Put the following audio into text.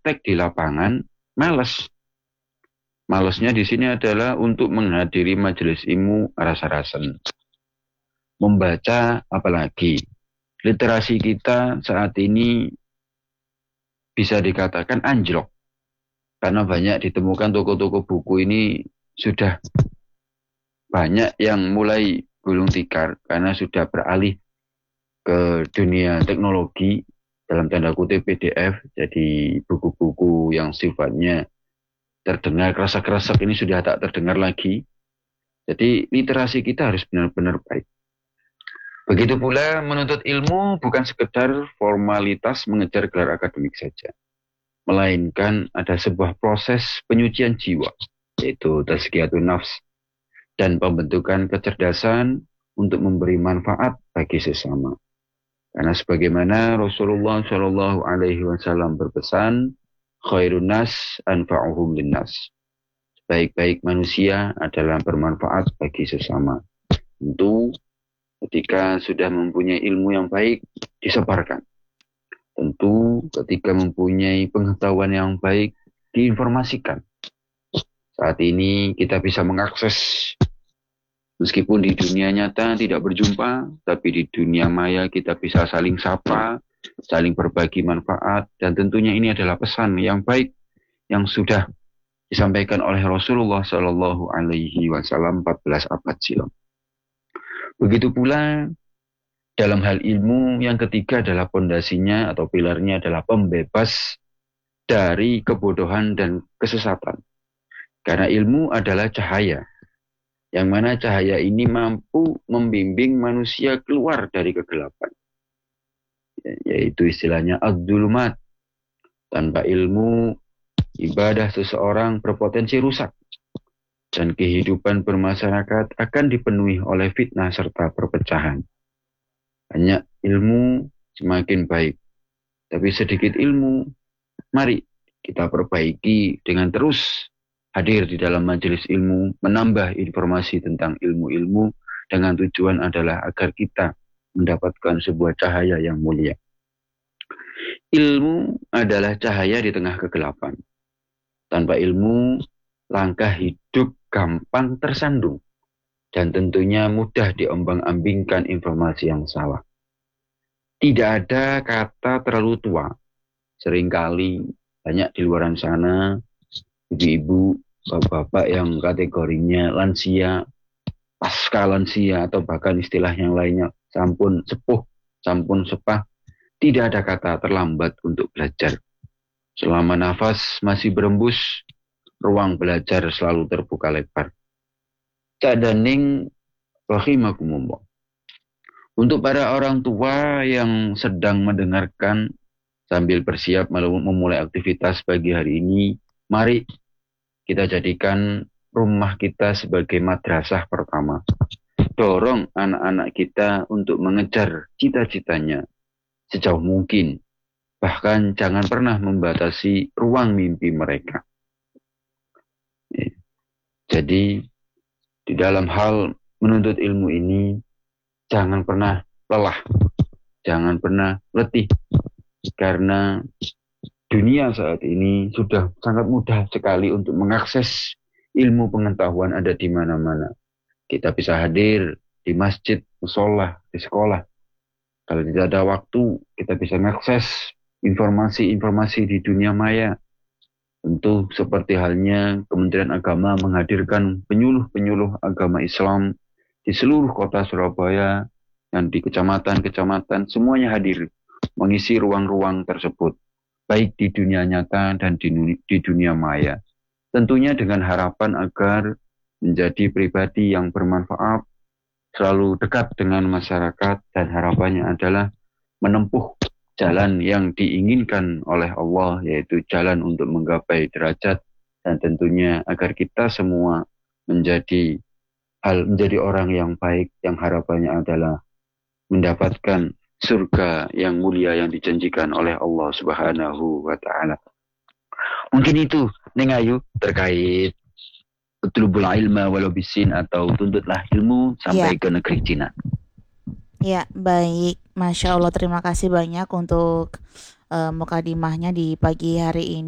praktek di lapangan males. Malesnya di sini adalah untuk menghadiri majelis ilmu rasa-rasen. Membaca apalagi. Literasi kita saat ini bisa dikatakan anjlok. Karena banyak ditemukan toko-toko buku ini sudah banyak yang mulai gulung tikar karena sudah beralih ke dunia teknologi dalam tanda kutip PDF. Jadi buku-buku yang sifatnya terdengar kerasak-kerasak ini sudah tak terdengar lagi. Jadi literasi kita harus benar-benar baik. Begitu pula menuntut ilmu bukan sekedar formalitas mengejar gelar akademik saja, melainkan ada sebuah proses penyucian jiwa, yaitu tazkiyatun nafs, dan pembentukan kecerdasan untuk memberi manfaat bagi sesama. Karena sebagaimana Rasulullah Shallallahu Alaihi Wasallam berpesan, khairun nas anfa'uhum linnas. Baik-baik manusia adalah bermanfaat bagi sesama. Tentu ketika sudah mempunyai ilmu yang baik, disebarkan. Tentu ketika mempunyai pengetahuan yang baik, diinformasikan. Saat ini kita bisa mengakses, meskipun di dunia nyata tidak berjumpa, tapi di dunia maya kita bisa saling sapa, saling berbagi manfaat, dan tentunya ini adalah pesan yang baik yang sudah disampaikan oleh Rasulullah Shallallahu Alaihi Wasallam 14 abad silam. Begitu pula dalam hal ilmu, yang ketiga adalah pondasinya atau pilarnya adalah pembebas dari kebodohan dan kesesatan. Karena ilmu adalah cahaya, yang mana cahaya ini mampu membimbing manusia keluar dari kegelapan. Yaitu istilahnya ad-dulumat. Tanpa ilmu, ibadah seseorang berpotensi rusak. Dan kehidupan bermasyarakat akan dipenuhi oleh fitnah serta perpecahan. Banyak ilmu semakin baik. Tapi sedikit ilmu, mari kita perbaiki dengan terus hadir di dalam majelis ilmu, menambah informasi tentang ilmu-ilmu dengan tujuan adalah agar kita mendapatkan sebuah cahaya yang mulia. Ilmu adalah cahaya di tengah kegelapan. Tanpa ilmu, langkah hidup gampang tersandung dan tentunya mudah diombang-ambingkan informasi yang salah. Tidak ada kata terlalu tua. Seringkali banyak di luar sana ibu-ibu, bapak-bapak yang kategorinya lansia, pasca lansia, atau bahkan istilah yang lainnya sampun sepuh, sampun sepah. Tidak ada kata terlambat untuk belajar. Selama nafas masih berembus, ruang belajar selalu terbuka lebar. Cadaning rahimakumullah. Untuk para orang tua yang sedang mendengarkan sambil bersiap memulai aktivitas pagi hari ini, mari kita jadikan rumah kita sebagai madrasah pertama. Dorong anak-anak kita untuk mengejar cita-citanya sejauh mungkin. Bahkan jangan pernah membatasi ruang mimpi mereka. Jadi di dalam hal menuntut ilmu ini, jangan pernah lelah, jangan pernah letih. Karena dunia saat ini sudah sangat mudah sekali untuk mengakses ilmu pengetahuan ada di mana-mana. Kita bisa hadir di masjid, musola, di sekolah. Kalau tidak ada waktu, kita bisa mengakses informasi-informasi di dunia maya. Tentu seperti halnya Kementerian Agama menghadirkan penyuluh-penyuluh agama Islam di seluruh kota Surabaya dan di kecamatan-kecamatan, semuanya hadir mengisi ruang-ruang tersebut, baik di dunia nyata dan di dunia maya. Tentunya dengan harapan agar menjadi pribadi yang bermanfaat, selalu dekat dengan masyarakat, dan harapannya adalah menempuh jalan yang diinginkan oleh Allah, yaitu jalan untuk menggapai derajat, dan tentunya agar kita semua menjadi orang yang baik, yang harapannya adalah mendapatkan surga yang mulia yang dijanjikan oleh Allah Subhanahu wa Ta'ala. Mungkin itu, Neng Ayu, terkait utlubul ilma walau bisin, atau tuntutlah ilmu sampai ke negeri Cina. Ya, baik. Masya Allah, terima kasih banyak untuk mukadimahnya di pagi hari ini.